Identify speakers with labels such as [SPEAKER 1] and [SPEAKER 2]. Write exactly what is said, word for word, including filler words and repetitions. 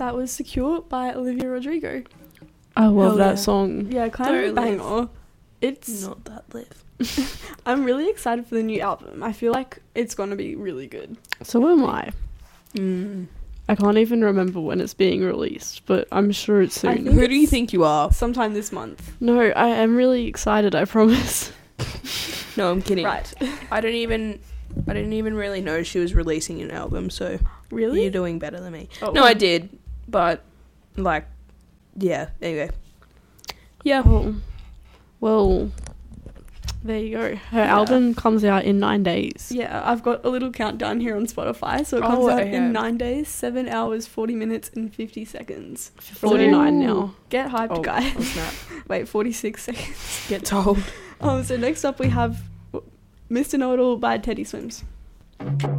[SPEAKER 1] that was Secure by Olivia Rodrigo.
[SPEAKER 2] I love
[SPEAKER 3] Hell
[SPEAKER 2] that
[SPEAKER 3] yeah.
[SPEAKER 2] song.
[SPEAKER 1] Yeah, kind of a
[SPEAKER 3] Don't live.
[SPEAKER 1] banger. It's
[SPEAKER 3] Not that live.
[SPEAKER 1] I'm really excited for the new album. I feel like it's going to be really good.
[SPEAKER 2] So am I.
[SPEAKER 3] Mm.
[SPEAKER 2] I can't even remember when it's being released, but I'm sure it's
[SPEAKER 1] I
[SPEAKER 2] soon.
[SPEAKER 1] think
[SPEAKER 3] Who do you
[SPEAKER 1] it's-
[SPEAKER 3] think you are?
[SPEAKER 1] Sometime this month.
[SPEAKER 2] No, I am really excited, I promise.
[SPEAKER 3] No, I'm kidding.
[SPEAKER 1] Right.
[SPEAKER 3] I don't even. I didn't even really know she was releasing an album, so
[SPEAKER 1] Really?
[SPEAKER 3] you're doing better than me.
[SPEAKER 1] Oh.
[SPEAKER 3] No, I did, but like, yeah. Anyway, yeah.
[SPEAKER 2] Oh. Well, there you go. Her
[SPEAKER 1] Yeah.
[SPEAKER 2] album comes out in nine days.
[SPEAKER 1] Yeah, I've got a little countdown here on Spotify. So it
[SPEAKER 3] Oh,
[SPEAKER 1] comes out
[SPEAKER 3] okay.
[SPEAKER 1] in nine days, seven hours, forty minutes, and fifty seconds.
[SPEAKER 2] forty-nine now.
[SPEAKER 1] Get hyped,
[SPEAKER 3] Oh,
[SPEAKER 1] guys.
[SPEAKER 3] oh snap!
[SPEAKER 1] Wait, forty-six seconds.
[SPEAKER 3] Get told.
[SPEAKER 1] Um, so next up we have Mister Know-It-All by Teddy Swims.